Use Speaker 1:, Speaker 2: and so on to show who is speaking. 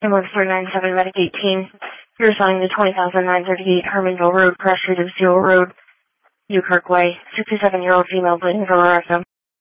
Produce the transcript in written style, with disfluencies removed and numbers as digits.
Speaker 1: Ambulance 397, Medic 18. You're assigned to 20,938 Hermanville Road, Cross Street of Zero Road, Newkirk Way. 67-year-old female bleeding from her rectum.